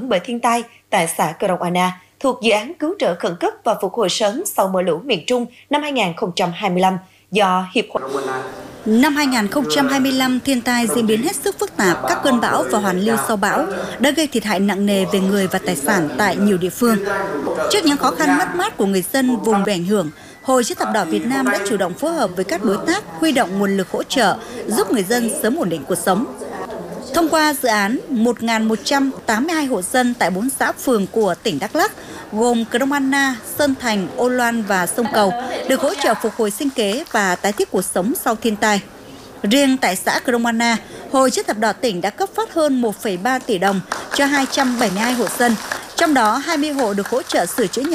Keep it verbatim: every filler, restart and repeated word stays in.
hưởng bởi thiên tai tại xã Krông Anna thuộc dự án cứu trợ khẩn cấp và phục hồi sớm sau mưa lũ miền Trung năm hai nghìn không trăm hai mươi lăm do Hiệp hội. Năm hai nghìn không trăm hai mươi lăm, thiên tai diễn biến hết sức phức tạp, các cơn bão và hoàn lưu sau bão đã gây thiệt hại nặng nề về người và tài sản tại nhiều địa phương. Trước những khó khăn mất mát của người dân vùng bị ảnh hưởng, Hội Chữ thập đỏ Việt Nam đã chủ động phối hợp với các đối tác huy động nguồn lực hỗ trợ, giúp người dân sớm ổn định cuộc sống. Thông qua dự án, một nghìn một trăm tám mươi hai hộ dân tại bốn xã phường của tỉnh Đắk Lắk, gồm Krông Anna, Sơn Thành, Âu Loan và Sông Cầu, được hỗ trợ phục hồi sinh kế và tái thiết cuộc sống sau thiên tai. Riêng tại xã Krông Anna, Hội Chữ thập đỏ tỉnh đã cấp phát hơn một phẩy ba tỷ đồng cho hai trăm bảy mươi hai hộ dân, trong đó hai mươi hộ được hỗ trợ sửa chữa nhà